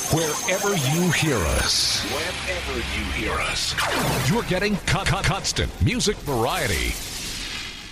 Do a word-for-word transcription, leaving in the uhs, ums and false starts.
Wherever you hear us, wherever you hear us, you're getting con- con- constant music variety.